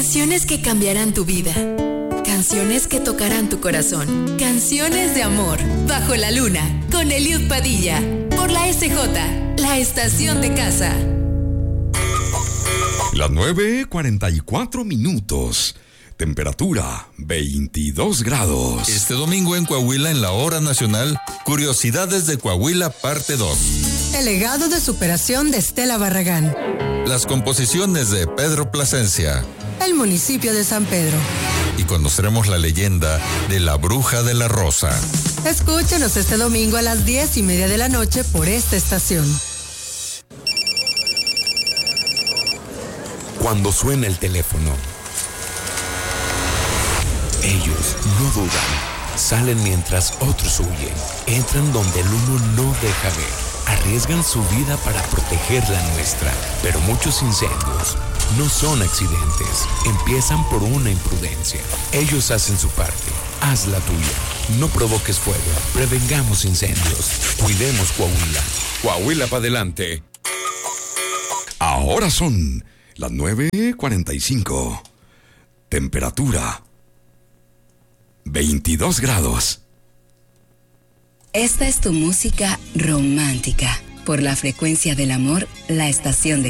Canciones que cambiarán tu vida. Canciones que tocarán tu corazón. Canciones de amor. Bajo la luna. Con Eliud Padilla. Por la SJ. La estación de casa. Las 9:44. Temperatura 22 grados. Este domingo en Coahuila, en la Hora Nacional, Curiosidades de Coahuila, parte 2. El legado de superación de Estela Barragán. Las composiciones de Pedro Plasencia. El municipio de San Pedro. Y conoceremos la leyenda de la Bruja de la Rosa. Escúchenos este domingo a las 10:30 de la noche por esta estación. Cuando suena el teléfono, ellos no dudan. Salen mientras otros huyen. Entran donde el humo no deja ver. Arriesgan su vida para proteger la nuestra. Pero muchos incendios no son accidentes. Empiezan por una imprudencia. Ellos hacen su parte. Haz la tuya. No provoques fuego. Prevengamos incendios. Cuidemos Coahuila. Coahuila para adelante. Ahora son las 9:45. Temperatura 22 grados. Esta es tu música romántica. Por la frecuencia del amor, la estación de